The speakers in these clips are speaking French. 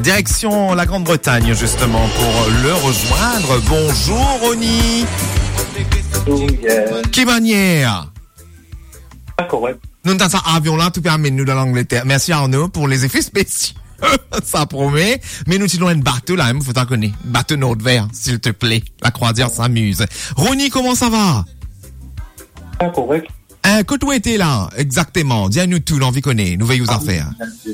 Direction la Grande-Bretagne, justement, pour le rejoindre. Bonjour, Ronnie. Qui manière? Correct. Nous dans cet avion-là, tout permet nous dans l'Angleterre. Merci Arnaud pour les effets spéciaux. Ça promet. Mais nous tirons un bateau là, faut t'en connaître. Bateau notre verre, s'il te plaît. La croisière s'amuse. Ronnie, comment ça va? Correct. Que tu étais là, exactement. Dis-nous tout, l'envie connaît. Nous veillons à faire.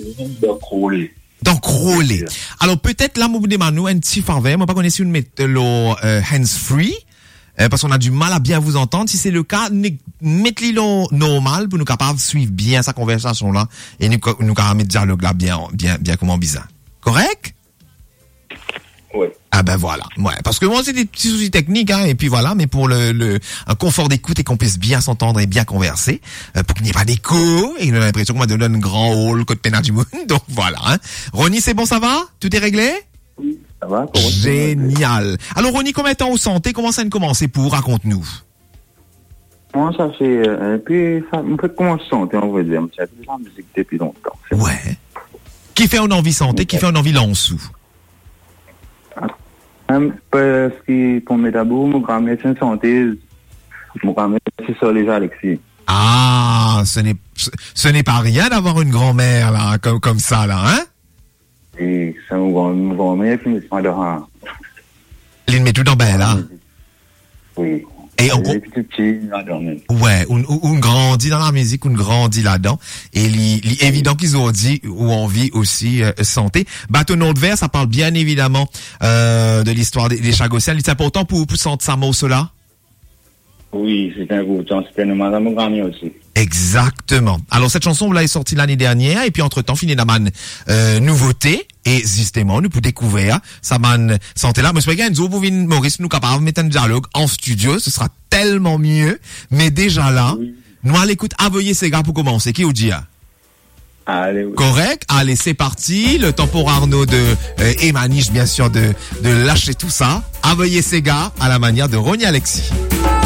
Donc, rouler. Alors, peut-être là, vous demandez un petit faveur. Moi, pas connais si vous mettez le hands-free. Parce qu'on a du mal à bien vous entendre. Si c'est le cas, mettez-le normal pour nous capables de suivre bien sa conversation là et nous capables mettre dialogue là bien comment bizarre. Correct? Oui. Ah ben voilà. Ouais. Parce que moi, c'est des petits soucis techniques, hein. Et puis voilà. Mais pour un confort d'écoute et qu'on puisse bien s'entendre et bien converser, pour qu'il n'y ait pas d'écho et qu'on ait l'impression qu'on va donner un grand hall côté du monde. Donc voilà, hein. Ronnie, c'est bon, ça va? Tout est réglé? Oui, ça va. Génial. Alors, Ronnie, combien de temps au santé? Comment ça a commencé pour? Raconte-nous. Moi, ça fait, puis, ça me fait commencer santé, on va dire. J'ai fait de la musique depuis longtemps. Ouais. Qui fait une envie santé, qui fait une envie lansou? Parce que pour mes tabous, mon grand-mère, c'est une santé. Mon grand-mère, c'est ça, les Alexis. Ah, ce n'est pas rien d'avoir une grand-mère, là, comme ça, là, hein? Et c'est une grand-mère qui me fait de rang. Il met tout en belle, là. Oui. Et on ouais, on grandit dans la musique, on grandit là-dedans. Et évident qu'ils ont dit ou envie aussi santé. Bateau notre verre, ça parle bien évidemment de l'histoire des Chagossiens. C'est important pour sentir ça mot cela. Oui, c'est important. C'était une madame mon grand-mère aussi. Exactement. Alors cette chanson, vous l'avez sortie l'année dernière et puis entre-temps, fini la man nouveauté et justement, nous pour découvrir ça man santé là. Mais c'est pas nous pouvez Maurice nous capable de mettre un dialogue en studio, ce sera tellement mieux. Mais déjà là, oui. Nous à l'écoute, envoyez ces gars pour commencer. Qui vous dit? Allez, oui. Correct. Allez, c'est parti. Le temps pour Arnaud et Maniche, bien sûr, de lâcher tout ça. Envoyez ces gars à la manière de Ronnie Alexis.